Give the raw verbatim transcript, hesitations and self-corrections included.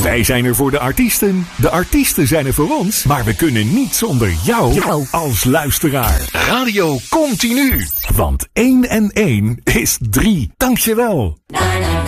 Wij zijn er voor de artiesten, de artiesten zijn er voor ons, maar we kunnen niet zonder jou als luisteraar. Radio Continu, want één en één is drie. Dankjewel.